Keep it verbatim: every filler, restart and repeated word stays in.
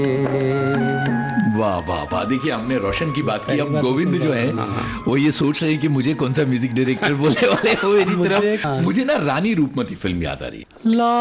वाह वाह वाह। देखिए हमने रोशन की बात की, अब बात तो गोविंद सुन जो रहा है हूँ। हाँ, वो ये सोच रहे हैं कि मुझे कौन सा म्यूजिक डायरेक्टर बोलने वाले हैं। वो मेरी मुझे तरफ, मुझे ना रानी रूपमती फिल्म याद आ रही है। ला